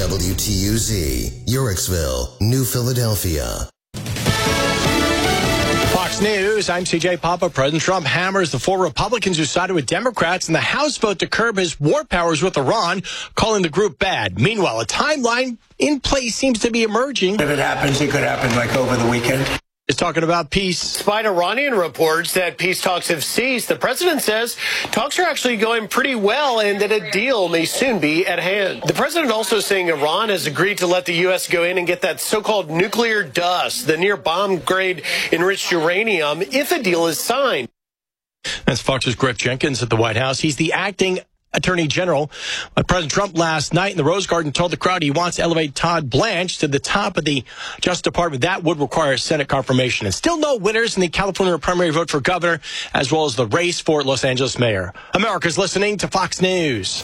WTUZ, Uricksville, New Philadelphia. Fox News, I'm CJ Papa. President Trump hammers the 4 Republicans who sided with Democrats in the House vote to curb his war powers with Iran, calling the group bad. Meanwhile, a timeline in place seems to be emerging. If it happens, it could happen like over the weekend. Is talking about peace. Despite Iranian reports that peace talks have ceased, the president says talks are actually going pretty well and that a deal may soon be at hand. The president also saying Iran has agreed to let the U.S. go in and get that so-called nuclear dust, the near bomb-grade enriched uranium, if a deal is signed. That's Fox's Griff Jenkins at the White House. He's the acting Attorney General. President Trump last night in the Rose Garden told the crowd he wants to elevate Todd Blanche to the top of the Justice Department. That would require Senate confirmation. And still no winners in the California primary vote for governor, as well as the race for Los Angeles mayor. America's listening to Fox News.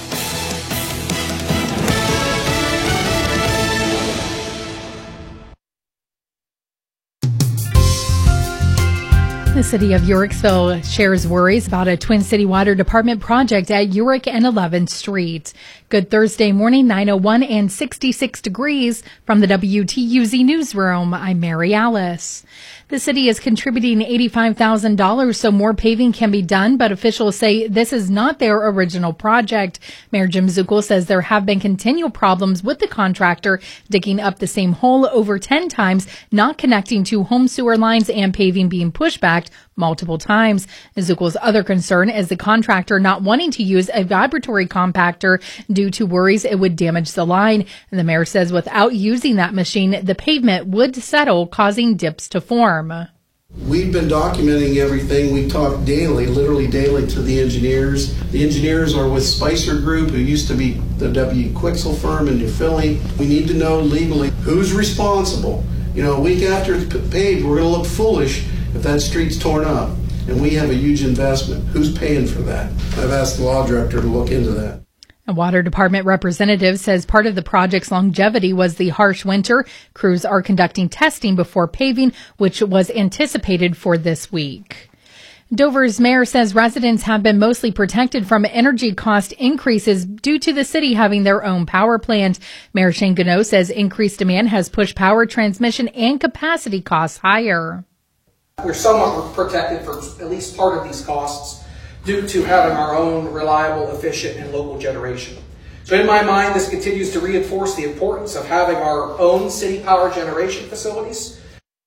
The city of Uricksville shares worries about a Twin City Water Department project at Urick and 11th Street. Good Thursday morning, 9:01 and 66 degrees from the WTUZ newsroom. I'm Mary Alice. The city is contributing $85,000 so more paving can be done, but officials say this is not their original project. Mayor Jim Zuckel says there have been continual problems with the contractor digging up the same hole over 10 times, not connecting to home sewer lines, and paving being pushed back multiple times. Zuckel's other concern is the contractor not wanting to use a vibratory compactor due to worries it would damage the line. And the mayor says without using that machine, the pavement would settle, causing dips to form. We've been documenting everything. We talk daily, literally daily, to the engineers. The engineers are with Spicer Group, who used to be the W. Quixel firm in New Philly. We need to know legally who's responsible. You know, a week after it's paved, we're going to look foolish if that street's torn up. And we have a huge investment. Who's paying for that? I've asked the law director to look into that. A water department representative says part of the project's longevity was the harsh winter. Crews are conducting testing before paving, which was anticipated for this week. Dover's mayor says residents have been mostly protected from energy cost increases due to the city having their own power plant. Mayor Shane Gano says increased demand has pushed power transmission and capacity costs higher. We're somewhat protected for at least part of these costs due to having our own reliable, efficient, and local generation. So in my mind, this continues to reinforce the importance of having our own city power generation facilities.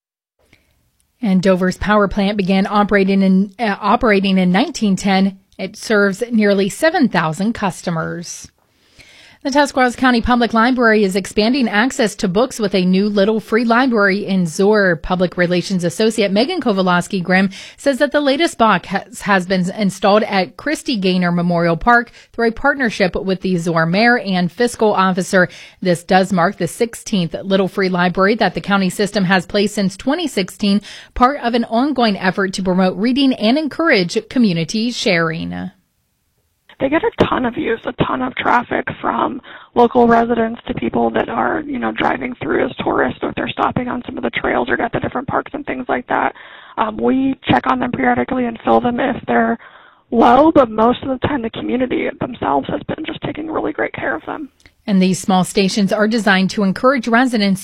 And Dover's power plant began operating in 1910. It serves nearly 7,000 customers. The Tuscarawas County Public Library is expanding access to books with a new little free library in Zoar. Public Relations Associate Megan Kowalski-Grimm says that the latest box has been installed at Christy Gaynor Memorial Park through a partnership with the Zoar Mayor and Fiscal Officer. This does mark the 16th little free library that the county system has placed since 2016, part of an ongoing effort to promote reading and encourage community sharing. They get a ton of use, a ton of traffic from local residents to people that are, driving through as tourists, or if they're stopping on some of the trails or at the different parks and things like that. We check on them periodically and fill them if they're low, but most of the time the community themselves has been just taking really great care of them. And these small stations are designed to encourage residents